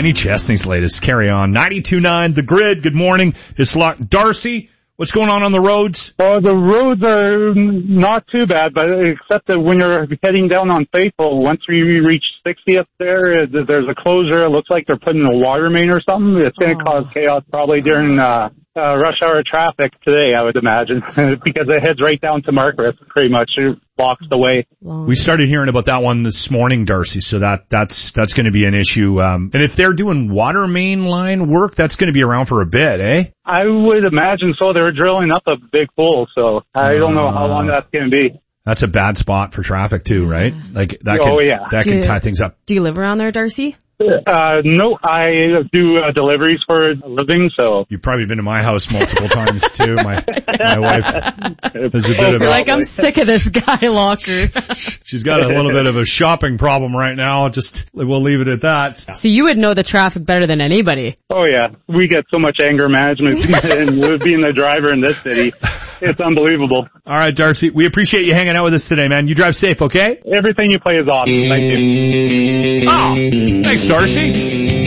Kenny Chesney's latest. Carry on. 92.9 The Grid. Good morning. It's Darcy. What's going on the roads? Oh, the roads are not too bad, but except that when you're heading down on Faithful, once we reach 60th there's a closure. It looks like they're putting a water main or something. It's going to cause chaos probably during rush hour traffic today, I would imagine, because it heads right down to Margaret, pretty much. It blocks the way. We started hearing about that one this morning, Darcy, so that's going to be an issue. And if they're doing water main line work, that's going to be around for a bit, eh? I would imagine so. They're drilling up a big hole, so I don't know how long that's going to be. That's a bad spot for traffic too, right? Like that can tie things up. Do you live around there, Darcy? No, I do deliveries for a living, so. You've probably been to my house multiple times too. My wife has a bit of I'm sick of this guy, Locker. She's got a little bit of a shopping problem right now. We'll leave it at that. So you would know the traffic better than anybody. Oh yeah, we get so much anger management and being the driver in this city. It's unbelievable. All right, Darcy, we appreciate you hanging out with us today, man. You drive safe, okay? Everything you play is awesome. Thank you. Oh, thanks, Darcy.